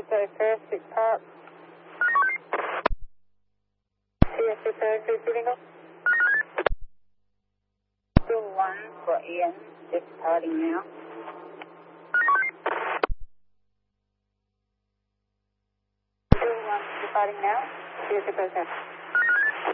Pacific Park. CSC Territory Bingo. 21 for Ian, just starting now. 21 departing now. CSC Pacific.